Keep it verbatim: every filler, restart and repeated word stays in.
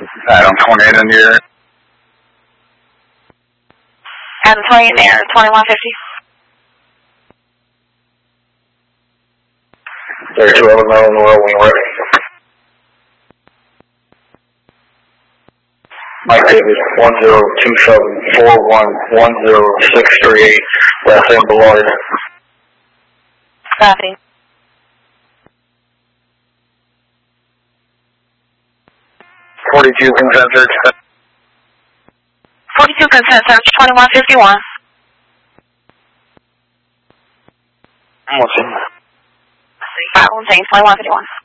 Adam twenty-eight in the air. Adam twenty-eight in the air, twenty-one fifty. thirty-two eleven on the roll, wing ready. Mike Davis, one zero two seven four one one zero six three eight, last name Ballard. Copy. forty-two consent search. forty-two consent search, twenty-one fifty-one. What's in? five one James, twenty-one fifty-one.